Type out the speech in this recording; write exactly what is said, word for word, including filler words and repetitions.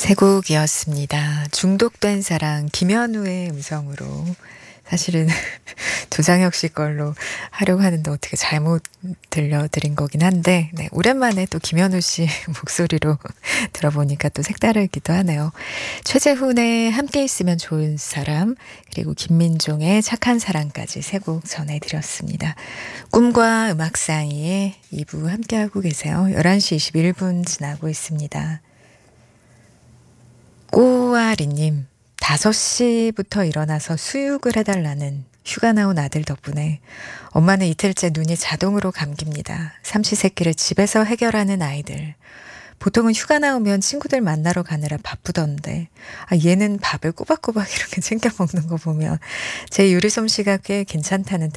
세 곡이었습니다. 중독된 사랑 김현우의 음성으로 사실은 조장혁 씨 걸로 하려고 하는데 어떻게 잘못 들려드린 거긴 한데 네, 오랜만에 또 김현우 씨 목소리로 들어보니까 또 색다르기도 하네요. 최재훈의 함께 있으면 좋은 사람 그리고 김민종의 착한 사랑까지 세 곡 전해드렸습니다. 꿈과 음악 사이에 이 부 함께하고 계세요. 열한 시 이십일 분 지나고 있습니다. 꼬아리님, 다섯 시부터 일어나서 수육을 해달라는 휴가 나온 아들 덕분에 엄마는 이틀째 눈이 자동으로 감깁니다. 삼시세끼를 집에서 해결하는 아이들. 보통은 휴가 나오면 친구들 만나러 가느라 바쁘던데 아, 얘는 밥을 꼬박꼬박 이렇게 챙겨 먹는 거 보면 제 요리 솜씨가 꽤 괜찮다는